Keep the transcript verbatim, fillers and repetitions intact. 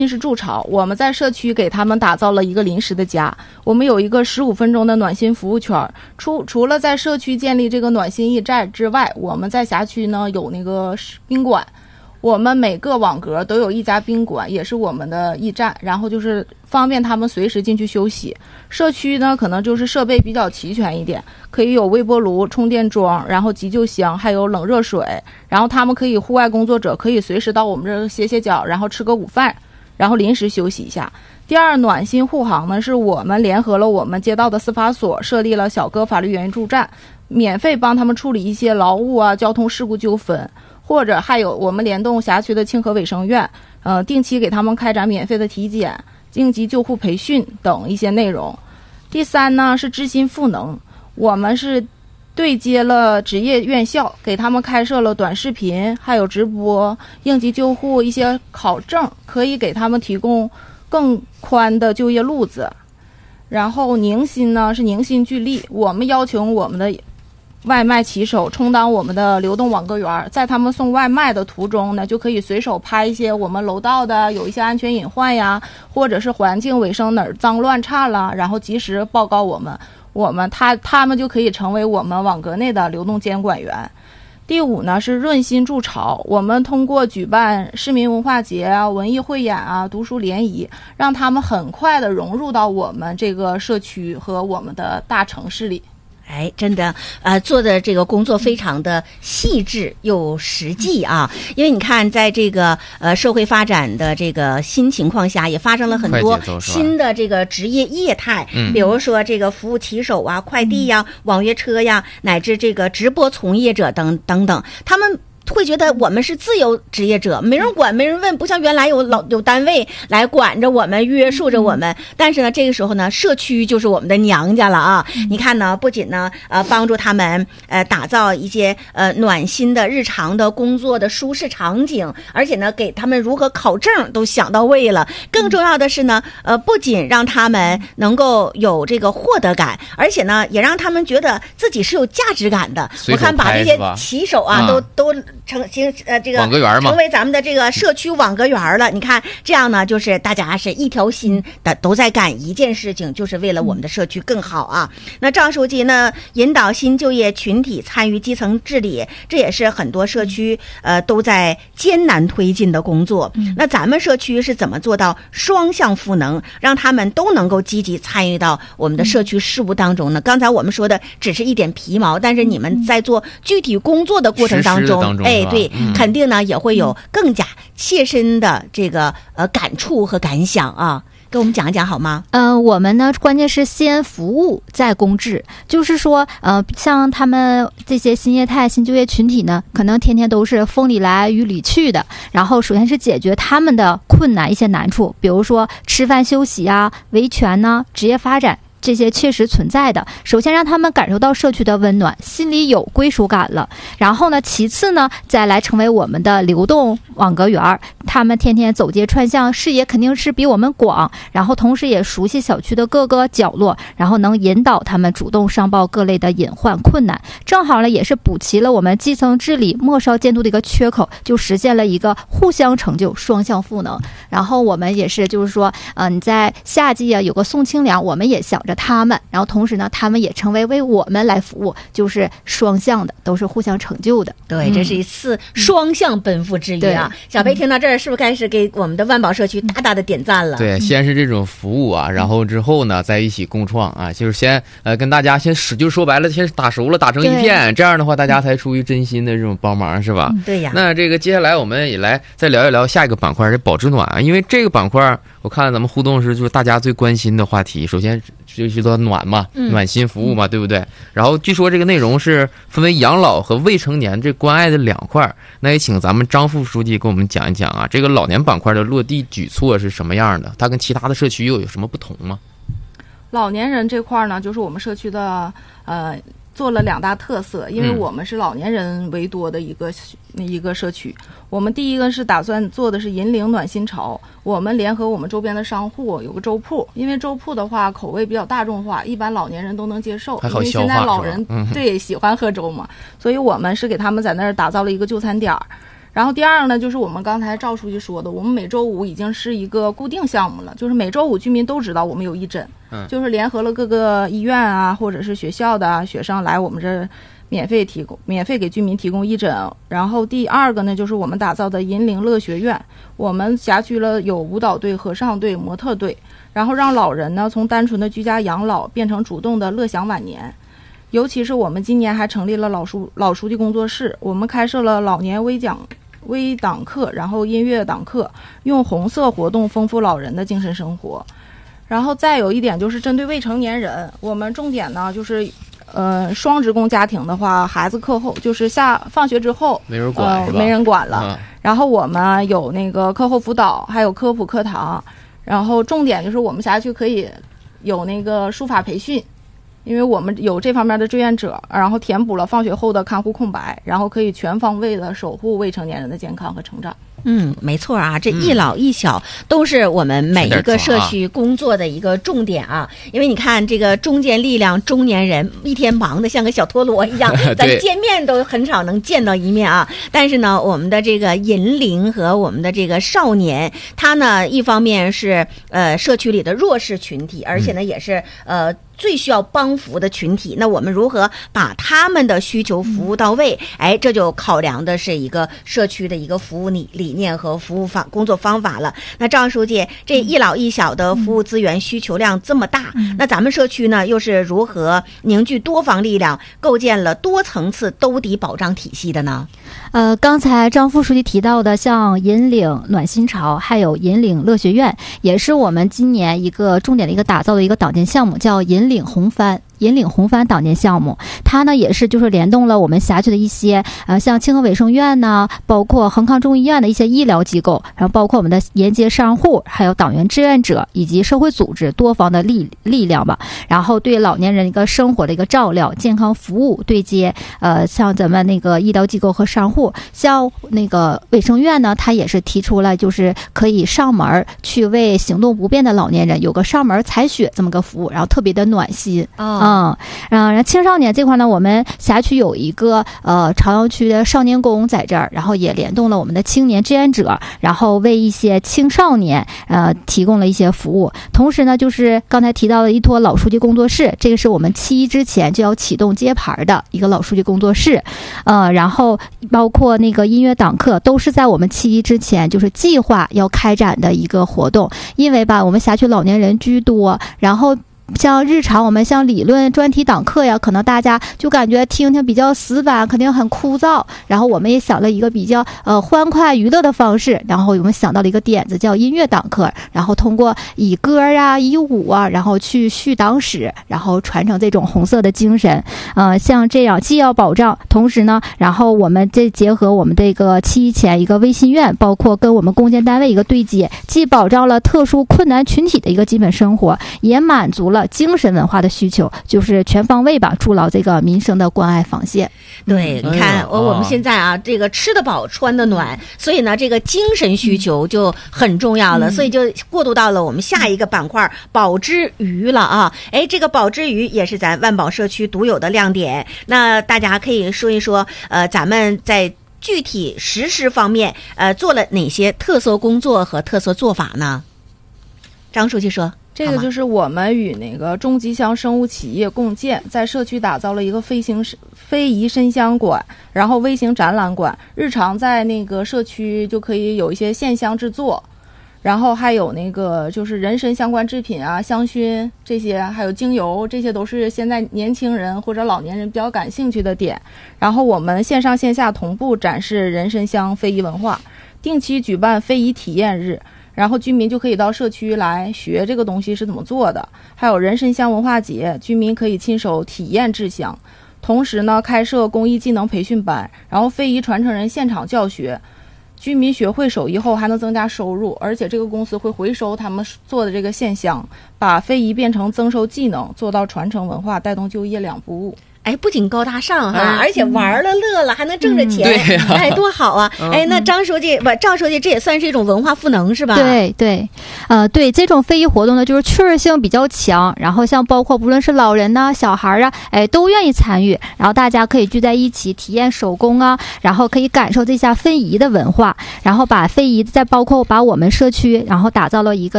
临时筑巢，我们在社区给他们打造了一个临时的家。我们有一个十五分钟的暖心服务圈，除除了在社区建立这个暖心驿站之外，我们在辖区呢有那个宾馆，我们每个网格都有一家宾馆，也是我们的驿站，然后就是方便他们随时进去休息。社区呢可能就是设备比较齐全一点，可以有微波炉、充电桩，然后急救箱，还有冷热水，然后他们可以户外工作者可以随时到我们这歇歇脚，然后吃个午饭，然后临时休息一下。第二，暖心护航呢，是我们联合了我们街道的司法所，设立了小哥法律援助站，免费帮他们处理一些劳务啊、交通事故纠纷，或者还有我们联动辖区的清河卫生院，呃，定期给他们开展免费的体检、应急救护培训等一些内容。第三呢，是知心赋能，我们是对接了职业院校，给他们开设了短视频，还有直播、应急救护一些考证，可以给他们提供更宽的就业路子。然后宁心呢是宁心聚力，我们邀请我们的外卖骑手充当我们的流动网格员，在他们送外卖的途中呢，就可以随手拍一些我们楼道的有一些安全隐患呀，或者是环境卫生哪儿脏乱差了，然后及时报告我们。我们他他们就可以成为我们网格内的流动监管员。第五呢是润心筑巢，我们通过举办市民文化节啊、文艺汇演啊、读书联谊，让他们很快的融入到我们这个社区和我们的大城市里。 哎，真的，呃，做的这个工作非常的细致又实际啊。因为你看，在这个呃社会发展的这个新情况下，也发生了很多新的这个职业业态，比如说这个服务骑手啊、快递呀、网约车呀，乃至这个直播从业者等等等，他们会觉得我们是自由职业者，没人管没人问，不像原来有老有单位来管着我们、约束着我们。但是呢，这个时候呢，社区就是我们的娘家了啊！你看呢，不仅呢呃帮助他们呃打造一些呃暖心的日常的工作的舒适场景，而且呢给他们如何考证都想到位了。更重要的是呢，呃不仅让他们能够有这个获得感，而且呢也让他们觉得自己是有价值感的。我看把这些骑手啊都都成行呃这个网格员嘛， 成为咱们的这个社区网格员了。你看这样呢，就是大家是一条心的都在干一件事情，就是为了我们的社区更好啊。那赵书记呢，引导新就业群体参与基层治理，这也是很多社区呃都在艰难推进的工作。那咱们社区是怎么做到双向赋能，让他们都能够积极参与到我们的社区事务当中呢？刚才我们说的只是一点皮毛，但是你们在做具体工作的过程当中， 当中哎，对、嗯，肯定呢也会有更加切身的这个呃感触和感想啊。给我们讲一讲好吗？ 呃，我们呢，关键是先服务再公治，就是说，呃，像他们这些新业态、新就业群体呢，可能天天都是风里来雨里去的。然后，首先是解决他们的困难一些难处，比如说吃饭休息啊、维权呢、职业发展。这些确实存在的，首先让他们感受到社区的温暖，心里有归属感了。然后呢，其次呢，再来成为我们的流动网格员，他们天天走街串巷，视野肯定是比我们广，然后同时也熟悉小区的各个角落，然后能引导他们主动上报各类的隐患困难，正好呢也是补齐了我们基层治理末梢监督的一个缺口，就实现了一个互相成就、双向赋能。然后我们也是就是说，呃，你在夏季啊有个送清凉，我们也想着他们，然后同时呢，他们也成为为我们来服务，就是双向的，都是互相成就的。 对，这是一次双向奔赴之旅啊！小贝听到这儿，是不是开始给我们的万宝社区大大的点赞了？ 对，先是这种服务啊，然后之后呢，再一起共创啊，就是先呃跟大家先使，就说白了，先打熟了，打成一片，这样的话，大家才出于真心的这种帮忙，是吧？ 嗯、对呀。 那这个接下来我们也来再聊一聊下一个板块，这保质暖啊，因为这个板块我看咱们互动是就是大家最关心的话题，首先就叫做暖嘛，暖心服务嘛，嗯、对不对？然后据说这个内容是分为养老和未成年这关爱的两块，那也请咱们张副书记给我们讲一讲啊，这个老年板块的落地举措是什么样的？它跟其他的社区又有什么不同吗？ 老年人这块呢，就是我们社区的呃。做了两大特色，因为我们是老年人为多的一个、嗯、一个社区。我们第一个是打算做的是引领暖心潮，我们联合我们周边的商户有个粥铺，因为粥铺的话口味比较大众化，一般老年人都能接受，因为现在老人、嗯、对喜欢喝粥嘛，所以我们是给他们在那儿打造了一个就餐点儿。 然后第二呢，就是我们刚才赵书记说的，我们每周五已经是一个固定项目了，就是每周五居民都知道我们有义诊，嗯，就是联合了各个医院啊，或者是学校的啊学生来我们这免费提供，免费给居民提供义诊。然后第二个呢，就是我们打造的银领乐学院，我们辖区了有舞蹈队、合唱队、模特队，然后让老人呢从单纯的居家养老变成主动的乐享晚年。尤其是我们今年还成立了老书老书记工作室，我们开设了老年微讲微党课，然后音乐党课，用红色活动丰富老人的精神生活。然后再有一点就是针对未成年人，我们重点呢就是呃双职工家庭的话，孩子课后就是下放学之后没人管、 呃、没人管了、 嗯、 然后我们有那个课后辅导，还有科普课堂，然后重点就是我们辖区可以有那个书法培训，因为我们有这方面的志愿者，然后填补了放学后的看护空白，然后可以全方位的守护未成年人的健康和成长。 嗯，没错啊，这一老一小都是我们每一个社区工作的一个重点啊。因为你看这个中坚力量中年人一天忙得像个小陀螺一样，咱见面都很少能见到一面啊。但是呢，我们的这个银龄和我们的这个少年，他呢一方面是呃社区里的弱势群体，而且呢也是呃最需要帮扶的群体。那我们如何把他们的需求服务到位？哎，这就考量的是一个社区的一个服务理理念和服务方工作方法了。那赵书记，这一老一小的服务资源需求量这么大，那咱们社区呢又是如何凝聚多方力量，构建了多层次兜底保障体系的呢？ 呃，刚才张副书记提到的，像银领暖心潮，还有银领乐学院，也是我们今年一个重点的一个打造的一个党建项目，叫银领红帆。银领红帆党建项目，它呢也是就是联动了我们辖区的一些呃像清河卫生院呢，包括恒康中医院的一些医疗机构，然后包括我们的沿街商户，还有党员志愿者以及社会组织多方的力力量吧，然后对老年人一个生活的一个照料、健康服务对接，呃像咱们那个医疗机构和商户，像那个卫生院呢，它也是提出了就是可以上门去为行动不便的老年人有个上门采血这么个服务，然后特别的暖心啊。 哦嗯，然后青少年这块呢，我们辖区有一个呃朝阳区的少年宫在这儿，然后也联动了我们的青年志愿者，然后为一些青少年呃提供了一些服务。同时呢，就是刚才提到的依托老书记工作室，这个是我们七一之前就要启动接盘的一个老书记工作室，呃，然后包括那个音乐党课都是在我们七一之前就是计划要开展的一个活动，因为吧我们辖区老年人居多，然后像日常我们像理论专题党课呀，可能大家就感觉听听比较死板，肯定很枯燥。然后我们也想了一个比较呃欢快娱乐的方式，然后我们想到了一个点子叫音乐党课，然后通过以歌啊、以舞啊，然后去续党史，然后传承这种红色的精神。呃，像这样既要保障，同时呢，然后我们这结合我们这个七一前一个微信院，包括跟我们攻坚单位一个对接，既保障了特殊困难群体的一个基本生活，也满足了精神文化的需求，就是全方位吧，筑牢这个民生的关爱防线。 对，你看，我、哎、我们现在啊，这个吃得饱，穿得暖，所以呢，这个精神需求就很重要了，嗯、所以就过渡到了我们下一个板块——宝之鱼了啊！哎，这个宝之鱼也是咱万宝社区独有的亮点。那大家可以说一说，呃，咱们在具体实施方面，呃，做了哪些特色工作和特色做法呢？张书记说。 这个就是我们与那个中吉祥生物企业共建，在社区打造了一个飞行非遗参香馆，然后微型展览馆，日常在那个社区就可以有一些线香制作，然后还有那个就是人参相关制品啊，香薰这些，还有精油，这些都是现在年轻人或者老年人比较感兴趣的点。然后我们线上线下同步展示人参香非遗文化，定期举办非遗体验日，然后居民就可以到社区来学这个东西是怎么做的。还有人参香文化节，居民可以亲手体验制香。同时呢，开设工艺技能培训班，然后非遗传承人现场教学，居民学会手艺后还能增加收入，而且这个公司会回收他们做的这个线香，把非遗变成增收技能，做到传承文化、带动就业两不误。 哎，不仅高大上哈， 哎、 而且玩了乐了，还能挣着钱， 嗯、对、啊， 哎，多好啊！嗯、哎，那张书记不，赵书记，这也算是一种文化赋能是吧？ 对对，呃，对，这种非遗活动呢，就是趣味性比较强，然后像包括不论是老人呐、小孩啊，哎，都愿意参与，然后大家可以聚在一起体验手工啊，然后可以感受这下非遗的文化，然后把非遗再包括把我们社区，然后打造了一个